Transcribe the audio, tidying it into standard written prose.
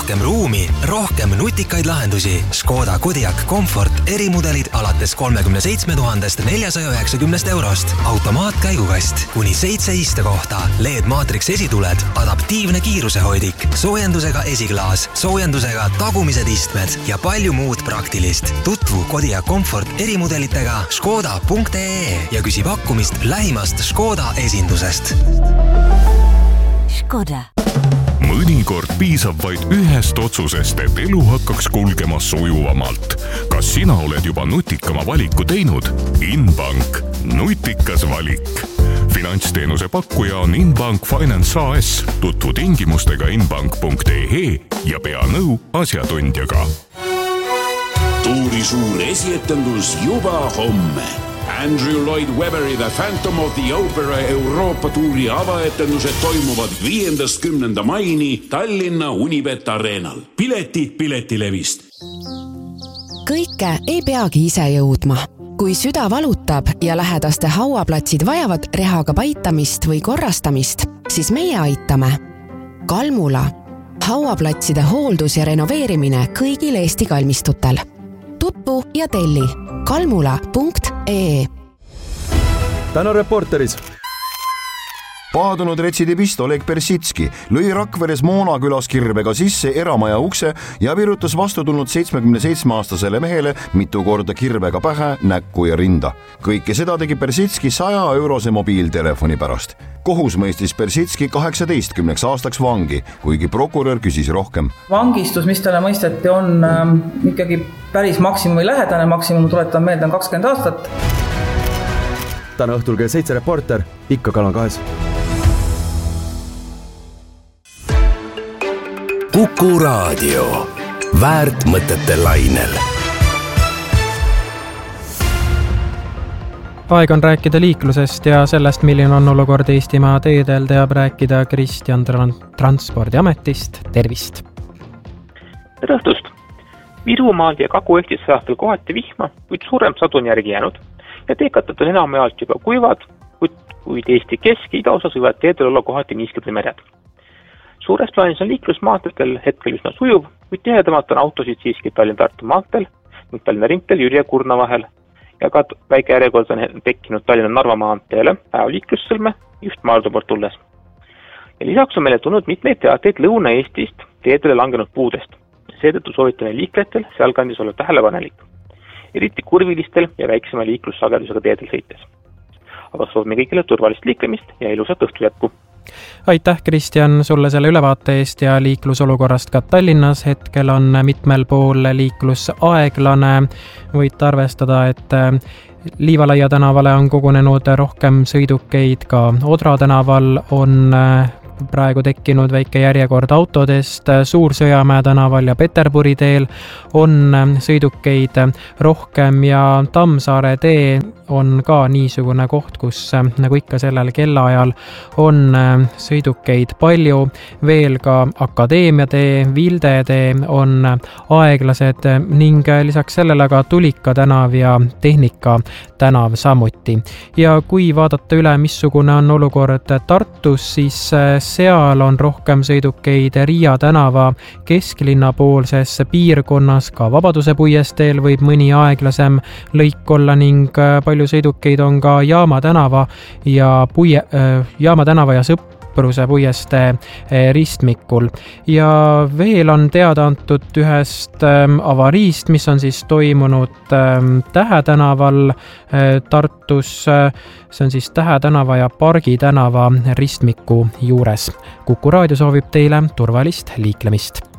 rohkem ruumi, rohkem nutikaid lahendusi. Škoda Kodiaq Comfort erimudelid alates 37 490 eurost. Automaatkäigukast kuni 7 istekohta, LED Matrix esituled, adaptiivne kiirusehoidik, soojendusega esiklaas, soojendusega tagumised istmed ja palju muud praktilist. Tutvu Kodiaq Comfort erimudelitega škoda.ee ja küsi pakkumist lähimast Škoda esindusest. Škoda. Mõnikord piisab vaid ühest otsusest, et elu hakkaks kulgema sujuvamalt. Kas sina oled juba nutikama valiku teinud? Inbank. Nutikas valik. Finantsteenuse pakkuja on Inbank Finance AS. Tutvu tingimustega inbank.ee ja pea nõu asjatundjaga. Tuuri suur esietendus juba homme. Andrew Lloyd Webberi The Phantom of the Opera Euroopa tuuri avaetendused toimuvad 5.10. maini Tallinna Unibet Arenal. Piletid Piletilevist. Kõike ei peagi ise jõudma. Kui süda valutab ja lähedaste hauaplatsid vajavad rehaga paitamist või korrastamist, siis meie aitame. Kalmula. Hauaplatside hooldus ja renoveerimine kõigil Eesti kalmistutel. Tutvu ja telli kalmula.ee. Täna Reporteris. Paadunud retsidivist Oleg Persitski lõi Rakveres Moonakülas kirbega sisse eramaja ukse ja virutas vastu tulnud 77-aastasele mehele mitu korda kirbega pähe, näkku ja rinda. Kõike seda tegi Persitski 100-eurose mobiiltelefoni pärast. Kohus mõistis Persitski 18 aastaks vangi, kuigi prokurör küsis rohkem. Vangistus, mis talle mõisteti, on ikkagi päris maksimumi lähedane. Maksimum, tuletan meelde, on 20 aastat. Täna õhtul kell 7 Reporter, ikka Kanal 2. Kuku Raadio. Väärt mõtete lainel. Aeg on rääkida liiklusest ja sellest, milline on olukord Eestimaa teedel, teab rääkida Kristjan Transpordiametist. Tervist! Tere õhtust! Virumaal ja Kagu-Eestis sajastel kohati vihma, kuid suurem sadu on järgi jäänud ja teekatud on enamjaolt juba kuivad, kuid Eesti kesk- ja idaosas võivad teedel olla kohati niisked või mered. Suures plaanis on liiklusmaanteedel hetkel üsna sujuv, kuid tihedamalt on autosid siiski Tallinna-Tartu maanteel ning Tallinna ringteel Jüri ja Kurna vahel ja ka väike järjekord on tekkinud Tallinna-Narva maanteele päevliiklussõlme just Maardu poolt tulles. Ja lisaks on meile tulnud mitmeid teateid Lõuna-Eestist teedele langenud puudest. Seetõttu soovitame liiklejatel sealkandis olla tähelepanelik, eriti kurvilistel ja väiksema liiklussagedusega teedel sõites. Aga soovime kõigile turvalist liiklemist ja ilusat õhtu jätku. Aitäh, Kristjan, sulle selle ülevaate eest ja liiklusolukorrast ka Tallinnas. Hetkel on mitmel pool liiklus aeglane. Võite arvestada, et Liivalaia tänavale on kogunenud rohkem sõidukeid, ka Odra tänaval on praegu tekkinud väike järjekord autodest. Suur-Sõjamäe tänaval ja Peterburi teel on sõidukeid rohkem ja Tammsaare tee on ka niisugune koht, kus nagu ikka sellel kellaajal on sõidukeid palju. Veel ka Akadeemia tee, Vilde tee on aeglased ning lisaks sellele ka Tulika tänav ja Tehnika tänav samuti. Ja kui vaadata üle, missugune on olukord Tartus, siis seal on rohkem sõidukeid Riia tänava kesklinna poolses piirkonnas, ka Vabaduse puiesteel võib mõni aeglasem lõik olla ning palju sõidukeid on ka Jaama tänava ja Sõpruse puieste ristmikul. Ja veel on teada antud ühest avariist, mis on siis toimunud Tähe tänaval Tartus. See on siis Tähe tänava ja Pargi tänava ristmiku juures. Kuku Raadio soovib teile turvalist liiklemist.